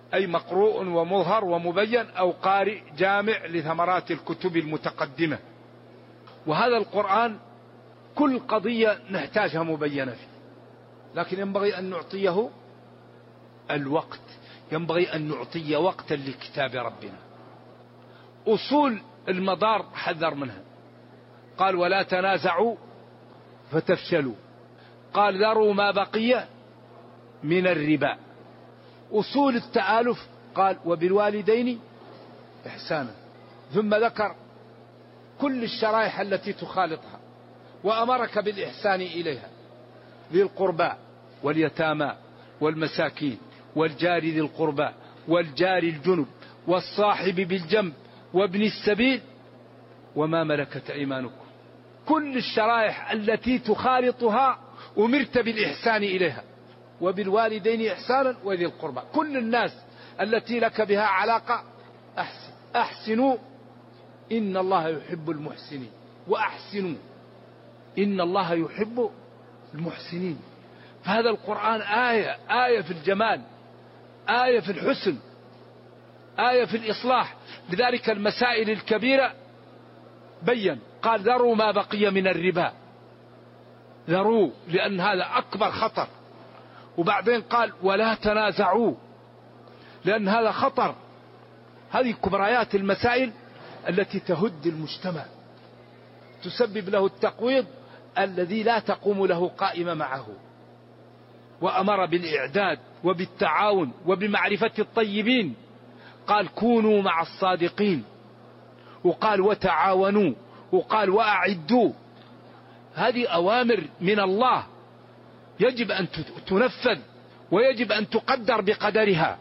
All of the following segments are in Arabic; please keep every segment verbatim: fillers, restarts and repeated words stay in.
أي مقروء ومظهر ومبين، أو قارئ جامع لثمرات الكتب المتقدمة. وهذا القرآن كل قضية نحتاجها مبينة فيه، لكن ينبغي أن نعطيه الوقت، ينبغي أن نعطي وقتا لكتاب ربنا. أصول المضار حذر منها، قال ولا تنازعوا فتفشلوا، قال ذروا ما بقي من الربا. أصول التآلف قال وبالوالدين إحسانا، ثم ذكر كل الشرائح التي تخالطها، وأمرك بالإحسان إليها، ذي القربى واليتامى والمساكين والجار ذي القربى والجار الجنب والصاحب بالجنب وابن السبيل وما ملكت أيمانكم. كل الشرائح التي تخالطها أمرت بالإحسان إليها، وبالوالدين إحسانا وذي القربى. كل الناس التي لك بها علاقة أحسن، أحسنوا إن الله يحب المحسنين، وأحسنوا إن الله يحب المحسنين. فهذا القرآن آية آية في الجمال، آية في الحسن، آية في الإصلاح. لذلك المسائل الكبيرة بين، قال ذروا ما بقي من الربا، ذروا لأن هذا أكبر خطر. وبعدين قال ولا تنازعوا لأن هذا خطر. هذه كبريات المسائل التي تهد المجتمع، تسبب له التقويض الذي لا تقوم له قائمة معه. وأمر بالإعداد وبالتعاون وبمعرفة الطيبين، قال كونوا مع الصادقين، وقال وتعاونوا، وقال وأعدوا. هذه أوامر من الله يجب أن تنفذ ويجب أن تقدر بقدرها.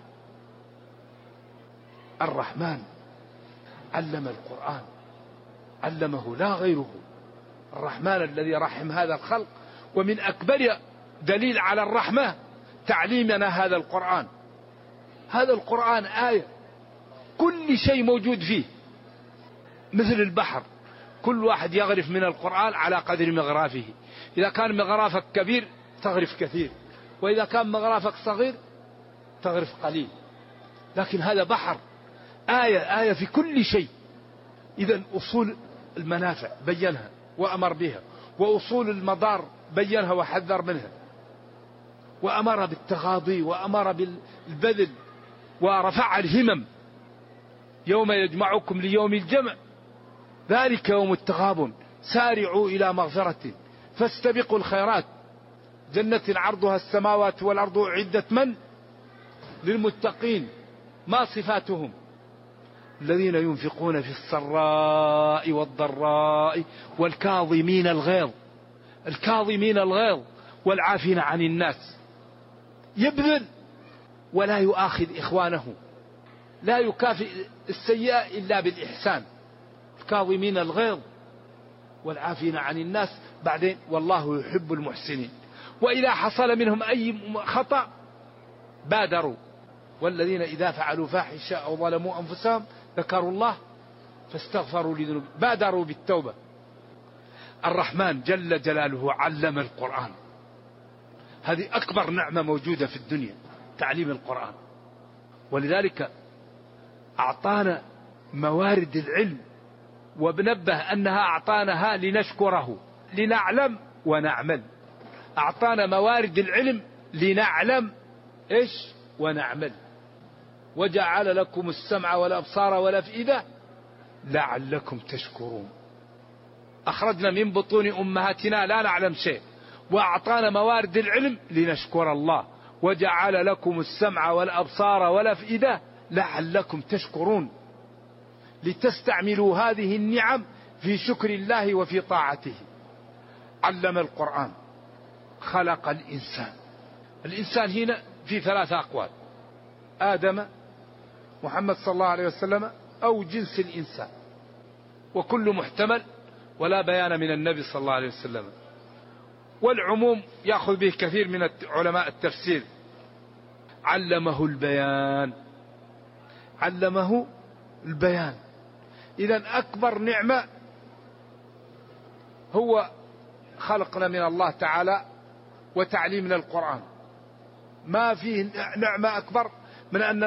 الرحمن علم القرآن، علمه لا غيره. الرحمن الذي رحم هذا الخلق، ومن أكبر دليل على الرحمة تعليمنا هذا القرآن. هذا القرآن آية، كل شيء موجود فيه، مثل البحر، كل واحد يغرف من القرآن على قدر مغرافه. إذا كان مغرافك كبير تغرف كثير، وإذا كان مغرافك صغير تغرف قليل. لكن هذا بحر، آية آية في كل شيء. إذن أصول المنافع بينها وأمر بها، وأصول المضار بينها وحذر منها، وأمر بالتغاضي وأمر بالبذل، ورفع الهمم. يوم يجمعكم ليوم الجمع ذلك يوم التغابن، سارعوا إلى مغفرة فاستبقوا الخيرات، جنة عرضها السماوات والأرض أعدت من؟ للمتقين. ما صفاتهم؟ الذين ينفقون في السراء والضراء والكاظمين الغيظ، الكاظمين الغيظ والعافين عن الناس. يبذل ولا يؤاخذ إخوانه، لا يكافئ السيئة إلا بالإحسان. الكاظمين الغيظ والعافين عن الناس، بعدين والله يحب المحسنين. وإذا حصل منهم أي خطأ بادروا، والذين إذا فعلوا فاحشة أو ظلموا أنفسهم ذكروا الله فاستغفروا لذنوبهم بادروا بالتوبة. الرحمن جل جلاله علم القرآن، هذه أكبر نعمة موجودة في الدنيا، تعليم القرآن. ولذلك أعطانا موارد العلم، وبنبه أنها أعطاناها لنشكره، لنعلم ونعمل. أعطانا موارد العلم لنعلم إيش ونعمل. وجعل لكم السمع والأبصار والأفئدة لعلكم تشكرون. أخرجنا من بطون أمهاتنا لا نعلم شيء، وأعطانا موارد العلم لنشكر الله. وجعل لكم السمع والأبصار والأفئدة لعلكم تشكرون، لتستعملوا هذه النعم في شكر الله وفي طاعته. علم القرآن، خلق الإنسان. الإنسان هنا في ثلاثة أقوال: آدم، محمد صلى الله عليه وسلم، أو جنس الإنسان، وكل محتمل ولا بيان من النبي صلى الله عليه وسلم. والعموم يأخذ به كثير من علماء التفسير. علمه البيان، علمه البيان. إذن أكبر نعمة هو خلقنا من الله تعالى وتعليمنا القرآن. ما فيه نعمة أكبر من أن